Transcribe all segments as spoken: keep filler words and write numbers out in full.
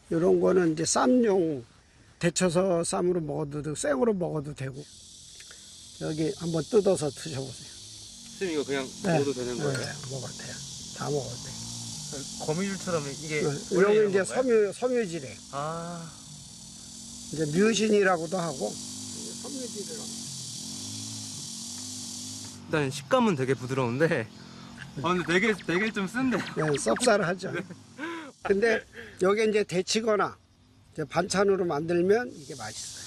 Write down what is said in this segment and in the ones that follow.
이런 거는 이제 쌈용 데쳐서 쌈으로 먹어도 되고 생으로 먹어도 되고. 여기 한번 뜯어서 드셔보세요. 선생님 이거 그냥 네. 먹어도 되는 거예요? 네, 먹어도 돼요. 다 먹어도 돼요. 거미줄처럼 이게 네, 여기 이제 섬유 섬유질이에요. 아, 이제 뮤신이라고도 하고 섬유질이라고. 일단 식감은 되게 부드러운데, 아 근데 되게 되게 좀 쓴데. 네, 쌉쌀하죠. 네. 근데 여기 이제 데치거나 이제 반찬으로 만들면 이게 맛있어요.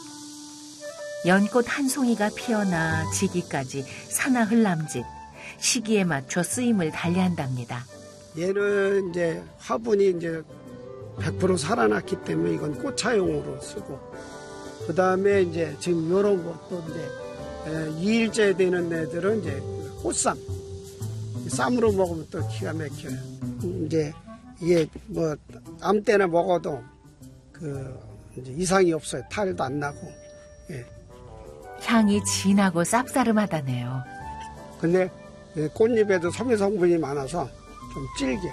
연꽃 한 송이가 피어나 지기까지 사나흘 남짓, 시기에 맞춰 쓰임을 달리한답니다. 얘는 이제 화분이 이제 백 퍼센트 살아났기 때문에 이건 꽃차용으로 쓰고, 그 다음에 이제 지금 이런 것도 이제 이 일째 되는 애들은 이제 꽃쌈, 쌈으로 먹으면 또 기가 막혀요. 이제 이게 뭐 아무 때나 먹어도 그 이제 이상이 없어요. 탈도 안 나고. 예. 향이 진하고 쌉싸름하다네요. 근데 꽃잎에도 섬유 성분이 많아서 좀 질게.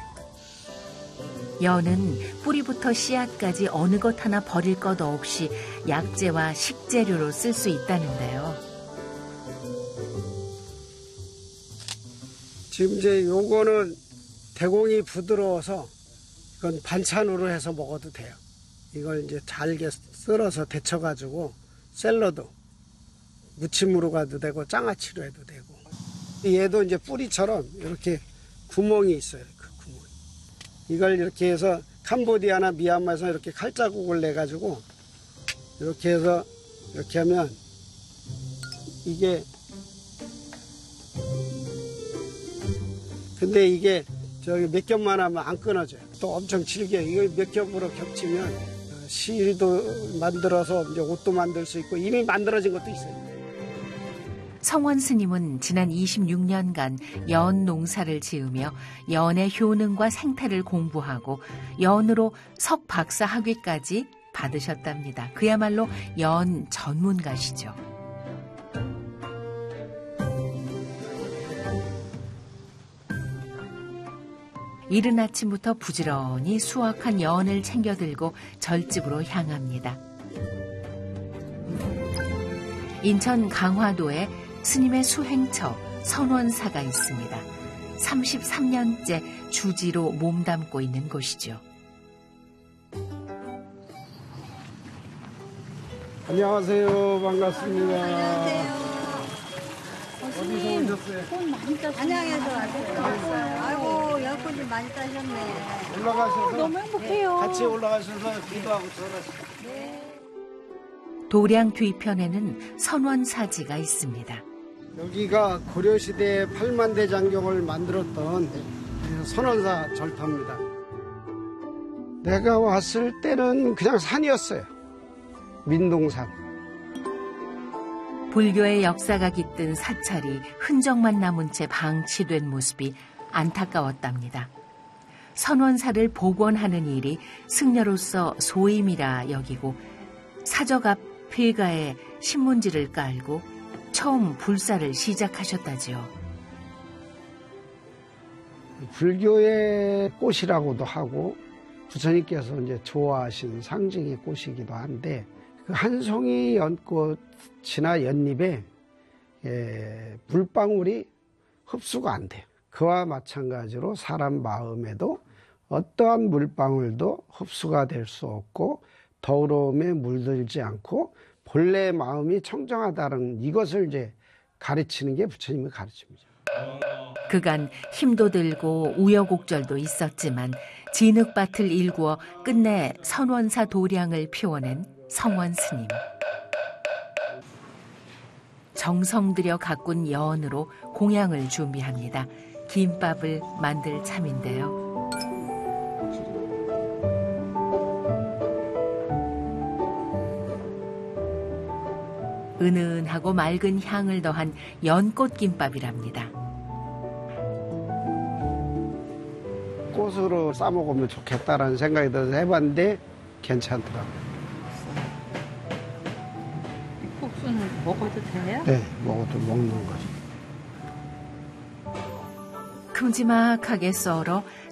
연은 뿌리부터 씨앗까지 어느 것 하나 버릴 것 없이 약재와 식재료로 쓸 수 있다는데요. 지금 이제 요거는 대공이 부드러워서 이건 반찬으로 해서 먹어도 돼요. 이걸 이제 잘게 썰어서 데쳐가지고 샐러드, 무침으로 가도 되고 장아찌로 해도 되고. 얘도 이제 뿌리처럼 이렇게 구멍이 있어요. 그 구멍. 이걸 이렇게 해서 캄보디아나 미얀마에서 이렇게 칼자국을 내 가지고 이렇게 해서 이렇게 하면 이게, 근데 이게 저기 몇 겹만 하면 안 끊어져요. 또 엄청 질겨요. 이거 몇 겹으로 겹치면 실도 만들어서 이제 옷도 만들 수 있고 이미 만들어진 것도 있어요. 성원 스님은 지난 이십육 년간 연 농사를 지으며 연의 효능과 생태를 공부하고 연으로 석 박사 학위까지 받으셨답니다. 그야말로 연 전문가시죠. 이른 아침부터 부지런히 수확한 연을 챙겨 들고 절집으로 향합니다. 인천 강화도에 스님의 수행처 선원사가 있습니다. 삼십삼 년째 주지로 몸담고 있는 곳이죠. 안녕하세요. 반갑습니다. 안녕하세요. 어디서 오셨어요? 꽃 많이 따셨네. 안양에서 왔어요. 아이고, 연꽃이 많이 따셨네. 올라가셔서 너무 행복해요. 같이 올라가셔서 기도하고 전하시죠. 네. 도량 뒤편에는 선원사지가 있습니다. 여기가 고려시대 팔만대 장경을 만들었던 선원사 절터입니다. 내가 왔을 때는 그냥 산이었어요. 민동산. 불교의 역사가 깃든 사찰이 흔적만 남은 채 방치된 모습이 안타까웠답니다. 선원사를 복원하는 일이 승려로서 소임이라 여기고 사적 앞 필가에 신문지를 깔고 처음 불사를 시작하셨다지요. 불교의 꽃이라고도 하고 부처님께서 이제 좋아하신 상징의 꽃이기도 한데 그 한 송이 연꽃이나 연잎에 예, 물방울이 흡수가 안 돼요. 그와 마찬가지로 사람 마음에도 어떠한 물방울도 흡수가 될 수 없고 더러움에 물들지 않고 본래 마음이 청정하다는 이것을 이제 가르치는 게 부처님의 가르침이죠. 그간 힘도 들고 우여곡절도 있었지만 진흙밭을 일구어 끝내 선원사 도량을 피워낸 성원 스님. 정성 들여 가꾼 연으로 공양을 준비합니다. 김밥을 만들 참인데요. 은은하고 맑은 향을 더한 연꽃 김밥이랍니다. 꽃으로 싸먹으면 좋겠다라는 생각이 들어서 해봤는데 괜찮더라고요. 국수는 먹어도 돼요? 네, 먹어도 먹는 거죠. 큼지막하게 썰어